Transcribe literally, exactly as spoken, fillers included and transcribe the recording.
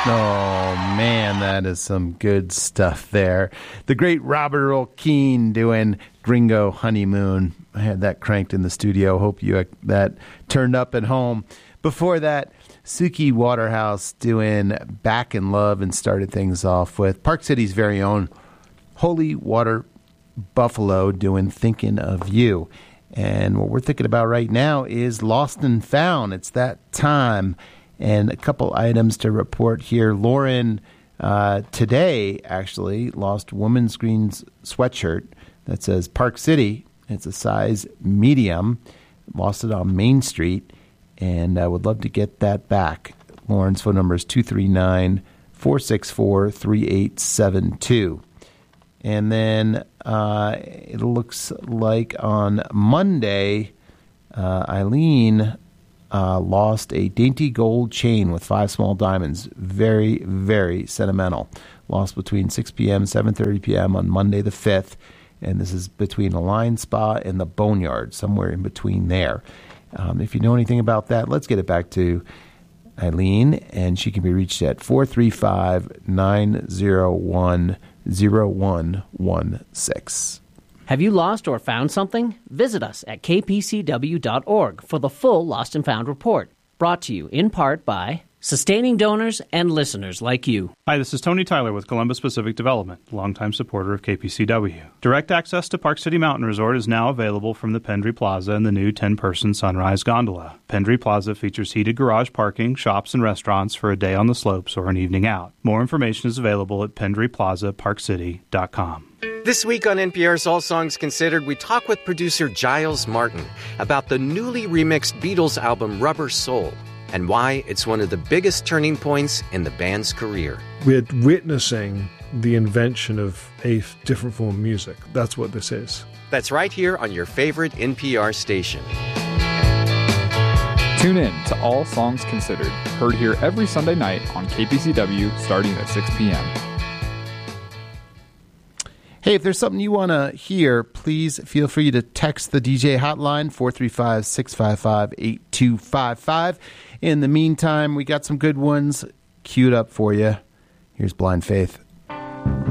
Oh, man, that is some good stuff there. The great Robert Earl Keen doing Gringo Honeymoon. I had that cranked in the studio. Hope you had that turned up at home. Before that, Suki Waterhouse doing Back in Love, and started things off with Park City's very own Holy Water Buffalo doing Thinking of You. And what we're thinking about right now is Lost and Found. It's that time. And a couple items to report here. Lauren, uh, today, actually, lost Women's Green's sweatshirt that says Park City. It's a size medium. Lost it on Main Street, and I would love to get that back. Lauren's phone number is two three nine, four six four, three eight seven two. And then uh, it looks like on Monday, uh, Eileen Uh, lost a dainty gold chain with five small diamonds. Very, very sentimental. Lost between six p.m. and seven thirty p.m. on Monday the fifth. And this is between the Lion Spa and the Boneyard, somewhere in between there. Um, if you know anything about that, let's get it back to Eileen. And she can be reached at four three five, nine zero one, zero one one six. Have you lost or found something? Visit us at k p c w dot org for the full Lost and Found report. Brought to you in part by sustaining donors and listeners like you. Hi, this is Tony Tyler with Columbus Pacific Development, longtime supporter of K P C W. Direct access to Park City Mountain Resort is now available from the Pendry Plaza and the new ten-person Sunrise Gondola. Pendry Plaza features heated garage parking, shops, and restaurants for a day on the slopes or an evening out. More information is available at pendry plaza park city dot com. This week on N P R's All Songs Considered, we talk with producer Giles Martin about the newly remixed Beatles album Rubber Soul and why it's one of the biggest turning points in the band's career. We're witnessing the invention of a different form of music. That's what this is. That's right here on your favorite N P R station. Tune in to All Songs Considered, heard here every Sunday night on K P C W starting at six p.m. Hey, if there's something you want to hear, please feel free to text the D J hotline, four three five, six five five, eight two five five. In the meantime, we got some good ones queued up for you. Here's Blind Faith.